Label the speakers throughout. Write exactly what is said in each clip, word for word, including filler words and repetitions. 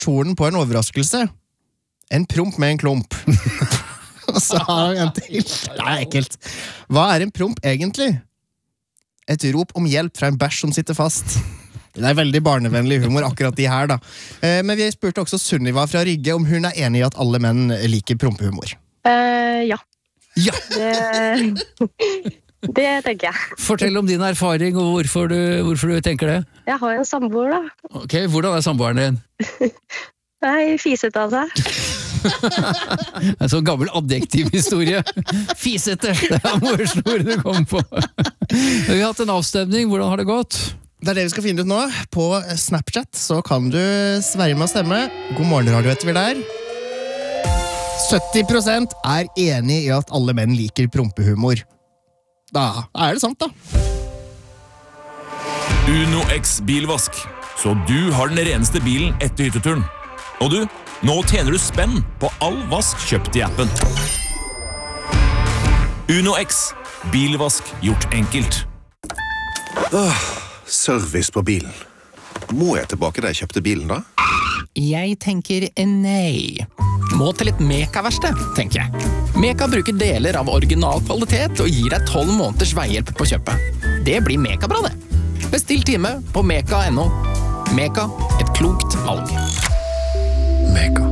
Speaker 1: tornen på en overraskelse. En promp med en klump. Og så har han en til. Det er ekkelt. Hva er en promp egentlig? Et rop om hjelp fra en bæsj som sitter fast. Det er veldig barnevennlig humor akkurat de her da. Men vi spurte også Sunniva fra Rygge om hun er enig i at alle menn liker prompehumor.
Speaker 2: Uh, ja.
Speaker 1: Ja.
Speaker 2: Det, det tenker jeg.
Speaker 3: Fortell om din erfaring og hvorfor du, hvorfor du tenker det.
Speaker 2: Jeg har en samboer da.
Speaker 3: Ok, hvordan er samboeren din?
Speaker 2: Nei, fiset av seg.
Speaker 3: En sånn gammel adjektivhistorie. Fisete, det er morsord du kom på. Vi har hatt en avstemning, hvordan har det gått?
Speaker 1: Det er det vi skal finne ut nå. På Snapchat så kan du sverge med å stemme. God morgen, radio heter vi der. sytti prosent er enig i at alle menn liker prompehumor. Da er det sant da.
Speaker 4: Uno X bilvask. Så du har den reneste bilen etter hytteturen. Og du, nå tjener du spenn på all vask kjøpt i appen. Uno X. Bilvask gjort enkelt.
Speaker 5: Åh, service på bilen. Må jeg tilbake da jeg kjøpte bilen da?
Speaker 6: Jeg tenker nei. Må til et Meka-verksted, tenker jeg. Meka bruker deler av original kvalitet og gir deg tolv måneders veihjelp på kjøpet. Det blir Meka-bra det. Bestill time på meka punktum no. Meka, et klokt valg.
Speaker 5: Meka.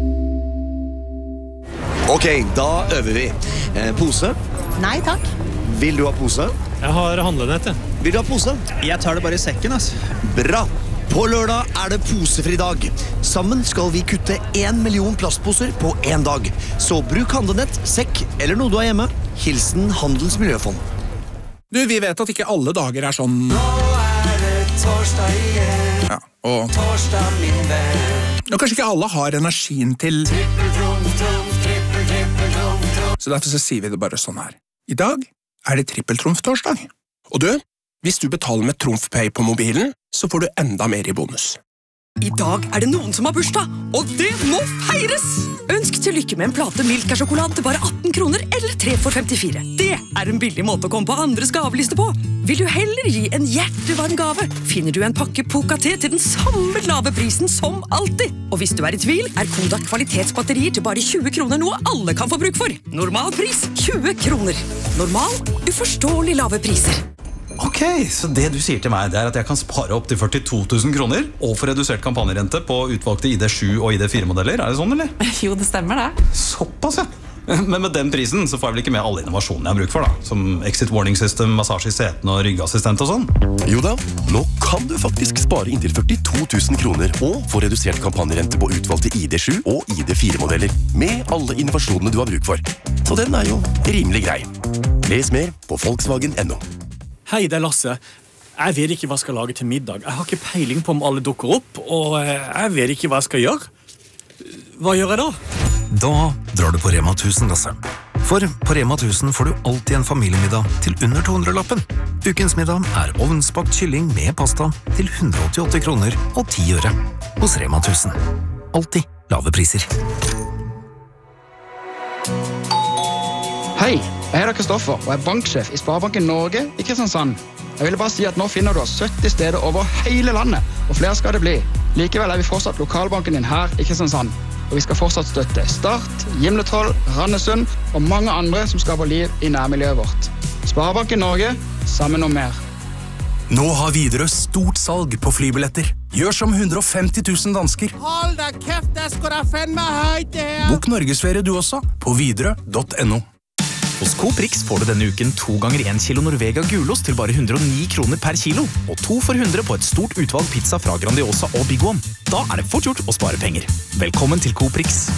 Speaker 7: Ok, da øver vi. Eh, pose?
Speaker 8: Nei, takk.
Speaker 7: Vil du ha pose?
Speaker 9: Jeg har handlenett.
Speaker 7: Vil du ha pose?
Speaker 9: Jeg tar det bare i sekken, ass.
Speaker 7: Bra! På lørdag er det posefri dag. Sammen skal vi kutte en million plastposer på en dag. Så bruk handlenett, sekk eller noe du har hjemme. Hilsen Handels Miljøfond.
Speaker 10: Du, vi vet at ikke alle dager er sånn.
Speaker 11: Nå er det torsdag igjen.
Speaker 10: Ja, og
Speaker 11: Torsdag, min venn.
Speaker 10: Og kanskje ikke alle har energien til
Speaker 11: Trippeltrumf, trumf, trippel, trippel, trumf, trumf.
Speaker 10: Så derfor så sier vi det bare sånn her. I dag er det trippeltrumf-torsdag. Og du, hvis du betaler med TrumfPay på mobilen, så får du enda mer i bonus.
Speaker 12: I dag er det noen som har bursdag, og det må feires! Ønsk til lykke med en plate Milka-sjokolade til bare atten kroner eller tre for femtifire. Det er en billig måte å komme på andres gaveliste på. Vil du heller gi en hjertevarm gave, finner du en pakke Poca-te til den samme lave prisen som alltid. Og hvis du er i tvil, er Kodak kvalitetsbatterier til bare tjue kroner noe alle kan få bruk for. Normal pris tjue kroner. Normal, uforståelig lave priser.
Speaker 13: Ok, så det du sier til meg, det er at jeg kan spare opp til førtito tusen kroner og få redusert kampanjerente på utvalgte I D sju og I D fire modeller. Er det sånn, eller?
Speaker 8: Jo, det stemmer det.
Speaker 13: Såpass, ja. Men med den prisen så får jeg vel ikke med alle innovasjonene jeg har bruk for da, som exit warning system, massasje I setene og ryggassistent og sånn.
Speaker 14: Jo da, nå kan du faktisk spare inntil førtito tusen kroner og få redusert kampanjerente på utvalgte I D sju og I D fire modeller med alle innovasjonene du har bruk for. Så den er jo rimelig grei. Les mer på Volkswagen punktum no.
Speaker 9: Hei, det er Lasse. Jeg vet ikke hva jeg skal lage til middag. Jeg har ikke peiling på om alle dukker opp, og jeg vet ikke hva jeg skal gjøre. Hva gjør jeg da?
Speaker 15: Da drar du på Rema tusen, Lasse. For på Rema tusen får du alltid en familiemiddag til under to hundre lappen. Ukens middag er ovnsbakt kylling med pasta til hundre åttiåtte kroner og ti øre. Hos Rema tusen. Alltid lave priser.
Speaker 16: Hei, jeg heter Kristoffer og er banksjef I Sparebanken Norge I Kristiansand. Jeg ville bare si at nå finner du oss sytti steder over hele landet, og flere skal det bli. Likevel er vi fortsatt lokalbanken din her I Kristiansand, og vi skal fortsatt støtte Start, Gimletroll, Randesund og mange andre som skaper liv I nærmiljøet vårt. Sparebanken Norge, sammen om mer.
Speaker 15: Nå har Widerøe stort salg på flybilletter. Gjør som hundre og femti tusen dansker.
Speaker 17: Hold da kæft, det skal da fandme høyt det her.
Speaker 15: Bok Norgesferie du også, på widerøe punktum no.
Speaker 6: Hos Coprix får du denne uken to ganger en kilo Norvega gulost til bare hundre og ni kroner per kilo, og to for hundre på et stort utvalg pizza fra Grandiosa og Big One. Da er det fort gjort å spare penger. Velkommen til Coprix.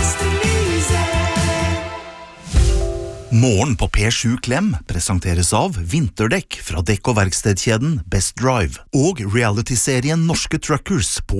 Speaker 18: Morgen på P sju Klem presenteres av vinterdekk fra dekk- og verkstedkjeden Best Drive og reality-serien Norske Truckers på